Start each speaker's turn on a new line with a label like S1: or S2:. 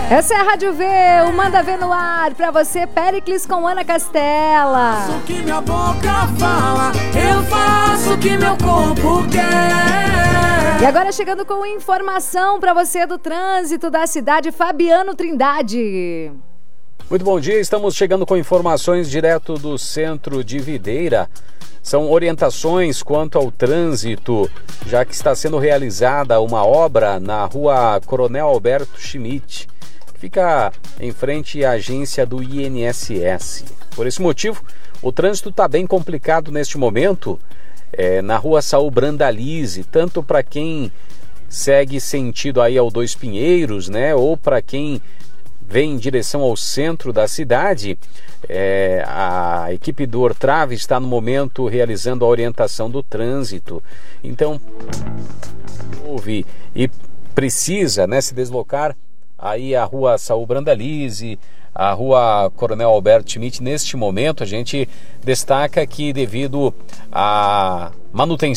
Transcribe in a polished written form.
S1: Essa é a Rádio V, o Manda Ver no ar pra você, Péricles com Ana Castela.
S2: Faço o que minha boca fala, eu faço o que meu corpo quer.
S1: E agora chegando com informação pra você do trânsito da cidade, Fabiano Trindade.
S3: Muito bom dia, estamos chegando com informações direto do centro de Videira. São orientações quanto ao trânsito, já que está sendo realizada uma obra na rua Coronel Alberto Schmidt, que fica em frente à agência do INSS. Por esse motivo, o trânsito está bem complicado neste momento, na rua Saul Brandalize, tanto para quem segue sentido aí ao Dois Pinheiros, né, ou para quem vem em direção ao centro da cidade. A equipe do Ortrave está no momento realizando a orientação do trânsito. Então, houve e precisa, né, se deslocar aí a rua Saul Brandalize, a rua Coronel Alberto Schmidt. Neste momento, a gente destaca que devido à manutenção